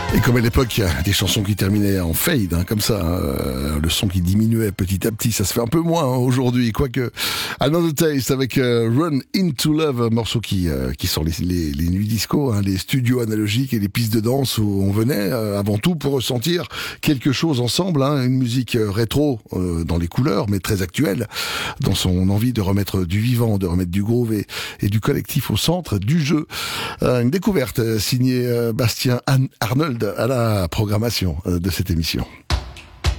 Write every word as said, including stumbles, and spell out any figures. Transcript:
Et comme à l'époque, il y a des chansons qui terminaient en fade, hein, comme ça, hein, le son qui diminuait petit à petit, ça se fait un peu moins hein, aujourd'hui, quoique Another Taste avec euh, Run Into Love, un morceau qui euh, qui sort les, les, les nuits disco, hein, les studios analogiques et les pistes de danse où on venait euh, avant tout pour ressentir quelque chose ensemble, hein, une musique euh, rétro euh, dans les couleurs, mais très actuelle, dans son envie de remettre du vivant, de remettre du groove et, et du collectif au centre du jeu. Euh, une découverte euh, signée euh, Bastien Arnold à la programmation de cette émission.